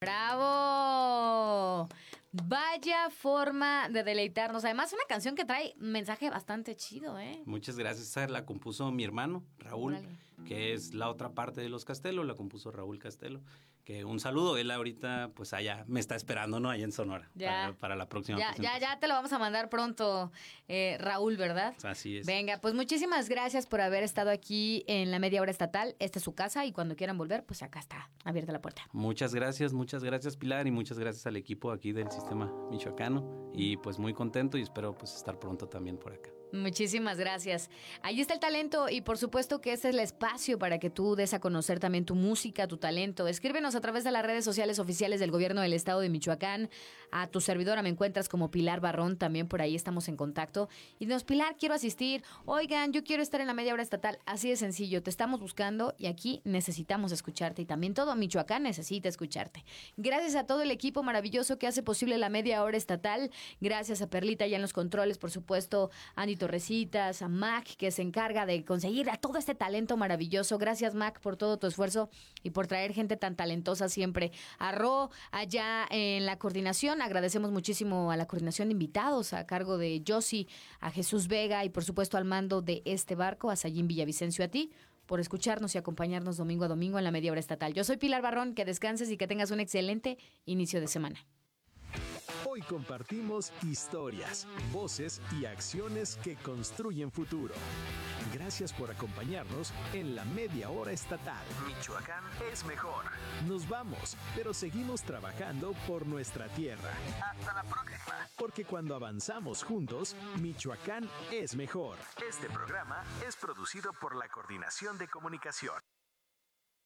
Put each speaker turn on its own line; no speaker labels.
¡Bravo! Vaya forma de deleitarnos. Además, una canción que trae un mensaje bastante chido, ¿eh?
Muchas gracias. Esa la compuso mi hermano, Raúl,
Órale.
que es la otra parte de Los Castelo, la compuso Raúl Castelo. Que un saludo, él ahorita pues allá me está esperando, ¿no? Allá en Sonora, para la próxima presentación.
Ya te lo vamos a mandar pronto, Raúl, ¿verdad?
Así es.
Venga, pues muchísimas gracias por haber estado aquí en la Media Hora Estatal. Esta es su casa y cuando quieran volver, pues acá está abierta la puerta.
Muchas gracias Pilar, y muchas gracias al equipo aquí del Sistema Michoacano, y pues muy contento y espero pues estar pronto también por acá.
Muchísimas gracias. Ahí está el talento y por supuesto que este es el espacio para que tú des a conocer también tu música, tu talento. Escríbenos a través de las redes sociales oficiales del Gobierno del Estado de Michoacán. A tu servidora me encuentras como Pilar Barrón, también por ahí estamos en contacto. Y dinos, Pilar, quiero asistir. Oigan, yo quiero estar en la Media Hora Estatal. Así de sencillo, te estamos buscando y aquí necesitamos escucharte y también todo Michoacán necesita escucharte. Gracias a todo el equipo maravilloso que hace posible la Media Hora Estatal. Gracias a Perlita ya en los controles, por supuesto, Andy Torrecitas, a Mac, que se encarga de conseguir a todo este talento maravilloso. Gracias, Mac, por todo tu esfuerzo y por traer gente tan talentosa siempre. A Ro, allá en la coordinación, agradecemos muchísimo a la coordinación de invitados a cargo de Josie, a Jesús Vega y por supuesto al mando de este barco, a Sayín Villavicencio, a ti por escucharnos y acompañarnos domingo a domingo en la Media Hora Estatal. Yo soy Pilar Barrón, que descanses y que tengas un excelente inicio de semana.
Hoy compartimos historias, voces y acciones que construyen futuro. Gracias por acompañarnos en la Media Hora Estatal. Michoacán es mejor. Nos vamos, pero seguimos trabajando por nuestra tierra. Hasta la próxima. Porque cuando avanzamos juntos, Michoacán es mejor. Este programa es producido por la Coordinación de Comunicación.